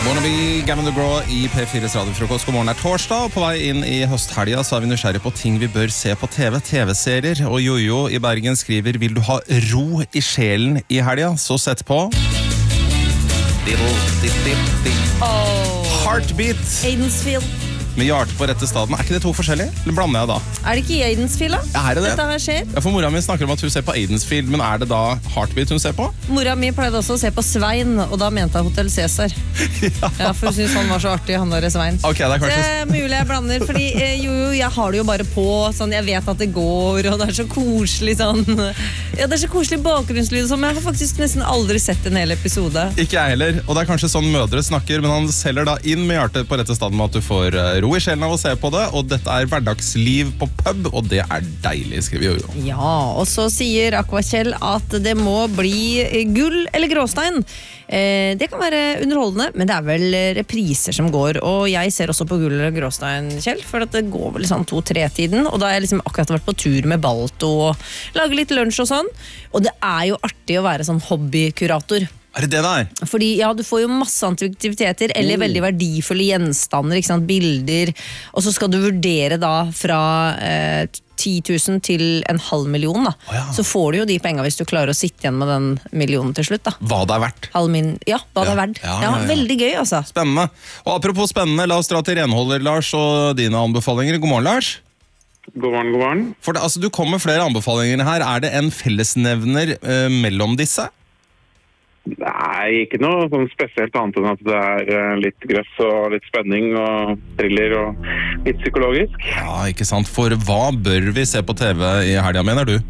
Wannabe, Gavin DeGraw i P4s radiofrokost. God morgen, torsdag, og på vei inn i høsthelga så vi nysgjerrig på ting vi bør se på TV, TV-serier. Og Jojo i Bergen skriver, vil du ha ro i sjelen i helga, så sett på Heartbeat Aidensfield. med hjerte på rette staden. Er ikke det to forskjellige? Eller blander jeg da? Er det ikke i Aidensfield da? Er det det? Dette her skjer? Ja, for mora mi snakker om at hun ser på Aidensfield, men er det da Heartbeat hun ser på? Mora mi pleide også å se på Svein, og da mente jeg Hotel Cæsar. Ja, for hun synes han var så artig, han der Svein. Ok, det er Det kanskje... er mulig jeg blander, fordi jeg har det jo bare på, sånn, jeg vet at det går, og det er så koselig sånn. Ja, det er så koselig bakgrunnslyd, som jeg har faktisk nesten aldri sett en hel episode. Ikke jeg heller, og det er kanskje sånn mødre snakker, men han selger da inn med hjertet på rette staden med at du får ro i sjelen av å se på det, og dette er hverdagsliv på pub, og det er deilig, skriver Jojo. Ja, og så sier Aquakjell at det må bli gull eller gråstein. Det kan være underholdende, men det er vel repriser som går, og jeg ser også på gull eller gråstein, Kjell, for det går vel sånn 2-3-tiden, og da har jeg liksom akkurat vært på tur med Balto og laget litt lunsj og sånn, og det er jo artig å være sånn hobbykurator. Er det det der? Fordi ja, du får jo masse aktiviteter eller veldig verdifulle gjenstander, ikke sant, bilder, og så skal du vurdere da fra 10 000 til 500 000 da. Ja. Så får du jo de penger hvis du klarer å sitte igjen med den millionen til slutt da. Hva det er verdt. Ja, hva det er verdt. Ja. Veldig gøy altså. Spennende. Og apropos spennende, la oss dra til renholder, Lars, og dine anbefalinger. God morgen, Lars. God morgen, god morgen. For det, altså, du kom med flere anbefalinger her. Er det en fellesnevner mellom disse? Nei, ikke noe sånn spesielt annet enn at det er litt grøss og litt spenning og thriller og litt psykologisk. Ja, ikke sant. For hva bør vi se på TV i helga, mener du?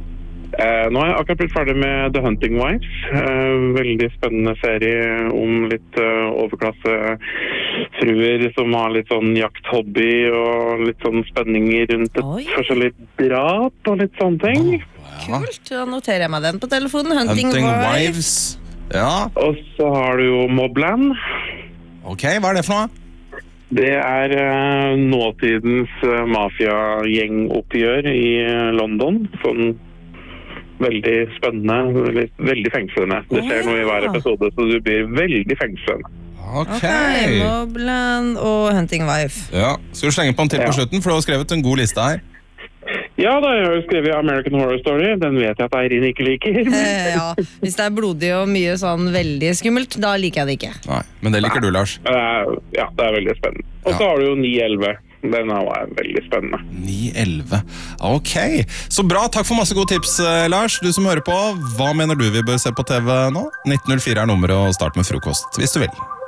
Nå har jeg akkurat blitt ferdig med The Hunting Wives. Veldig spennende serie om litt overklasse fruer som har litt sånn jakthobby og litt sånn spenninger rundt et forskjellig drap og litt sånne ting. Kult, da noterer jeg meg den på telefonen. Hunting Wives. Ja. Og så har du jo Mobland. Ok, hva er det for noe? Det er nåtidens mafia-gjengoppgjør i London. Sånn veldig spennende, veldig fengslende. Det skjer noe i hver episode, så du blir veldig fengslende. Ok. Mobland og Hunting Wife. Ja, skal du slenge på en til på slutten, for du har skrevet en god liste her. Ja, da har jeg jo skrevet American Horror Story. Den vet jeg at Eirin ikke liker. Ja, hvis det er blodig og mye sånn veldig skummelt, da liker jeg det ikke. Nei, men det liker du, Lars. Ja, det er veldig spennende. Og så har du jo 9-11. Den er veldig spennende. 9-11. Ok, så bra. Takk for masse gode tips, Lars. Du som hører på, hva mener du vi bør se på TV nå? 1904 er nummeret, og start med frokost, hvis du vil.